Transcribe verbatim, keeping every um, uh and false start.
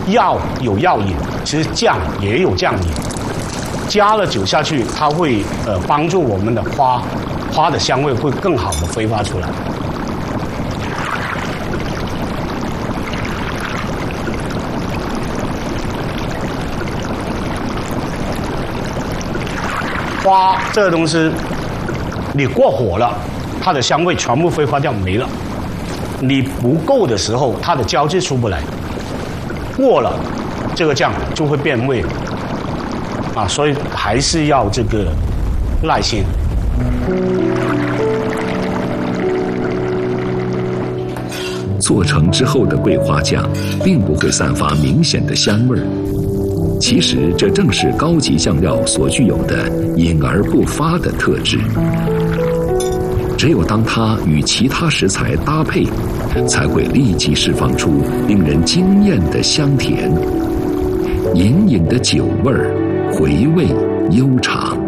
药有药瘾，其实酱也有酱瘾。加了酒下去，它会呃帮助我们的花花的香味会更好的挥发出来。花这个东西，你过火了，它的香味全部挥发掉没了。你不够的时候，它的胶质出不来。过了，这个酱就会变味了。啊，所以还是要这个耐心。 做成之后的桂花酱，并不会散发明显的香味儿。其实这正是高级酱料所具有的隐而不发的特质。只有当它与其他食材搭配，才会立即释放出令人惊艳的香甜，隐隐的酒味儿，回味悠长。